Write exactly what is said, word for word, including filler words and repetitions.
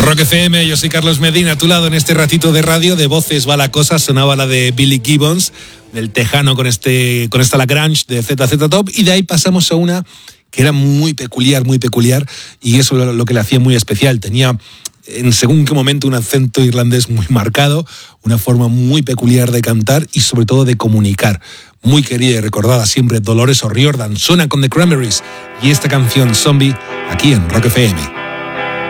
Rock F M, yo soy Carlos Medina, a tu lado en este ratito de radio. De voces va la cosa, sonaba la de Billy Gibbons, del Tejano con este con esta Lagrange de Z Z Top, y de ahí pasamos a una que era muy peculiar, muy peculiar, y eso lo, lo que le hacía muy especial. Tenía en según qué momento un acento irlandés muy marcado, una forma muy peculiar de cantar y sobre todo de comunicar. Muy querida y recordada siempre, Dolores O'Riordan. Suena con The Cranberries y esta canción Zombie aquí en Rock F M.